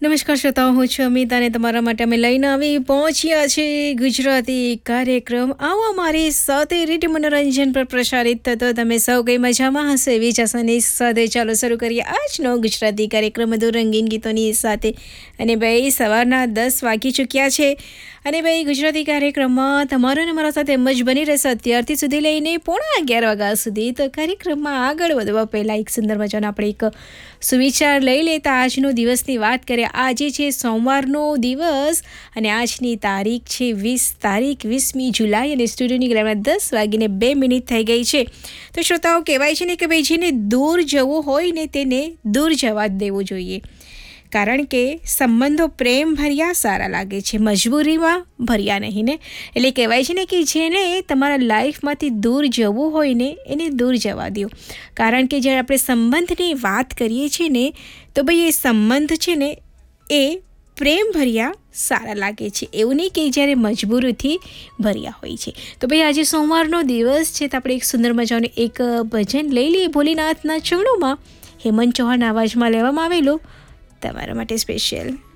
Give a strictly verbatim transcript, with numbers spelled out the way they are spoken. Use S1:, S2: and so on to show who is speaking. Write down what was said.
S1: નમસ્કાર શ્રોતાઓ, હું છું અમિત અને તમારા માટે અમે લઈને આવી પહોંચ્યા છે ગુજરાતી કાર્યક્રમ આવો અમારી સાથે રેડિયો મનોરંજન પર પ્રસારિત થતો. તમે સૌ કઈ મજામાં હશે એવી જ આશાની સાથે ચાલો શરૂ કરીએ આજનો ગુજરાતી કાર્યક્રમ બધું રંગીન ગીતોની સાથે. અને ભાઈ સવારના દસ વાગી ચૂક્યા છે અને ભાઈ ગુજરાતી કાર્યક્રમમાં તમારો ને મારા સાથે એમ જ બની રહેશે અત્યારથી સુધી લઈને પોણા અગિયાર વાગ્યા સુધી. તો કાર્યક્રમમાં આગળ વધવા પહેલાં એક સુંદર મજાનો આપણે એક સુવિચાર લઈ લેતા આજનો દિવસની વાત કરીએ. આજે છે સોમવારનો દિવસ અને આજની તારીખ છે વીસ તારીખ વીસમી જુલાઈ અને સ્ટુડિયોની ગ્રામમાં દસ વાગીને બે મિનિટ થઈ ગઈ છે. તો શ્રોતાઓ, કહેવાય છે ને કે ભાઈ જેને દૂર જવું હોય ને તેને દૂર જવા જ દેવું જોઈએ, કારણ કે સંબંધો પ્રેમ ભર્યા સારા લાગે છે, મજબૂરીમાં ભર્યા નહીં ને. એટલે કહેવાય છે ને કે જેને તમારા લાઈફમાંથી દૂર જવું હોય ને એને દૂર જવા દો, કારણ કે જ્યારે આપણે સંબંધની વાત કરીએ છીએ ને તો ભાઈ એ સંબંધ છે ને એ પ્રેમ ભર્યા સારા લાગે છે, એવું નહીં કે જ્યારે મજબૂરીથી ભર્યા હોય છે. તો ભાઈ આજે સોમવારનો દિવસ છે તો આપણે એક સુંદર મજાનું એક ભજન લઈ લઈએ ભોલેનાથના ચરણોમાં. હેમંત ચૌહાણ અવાજમાં લેવામાં આવેલું તમારા માટે સ્પેશિયલ.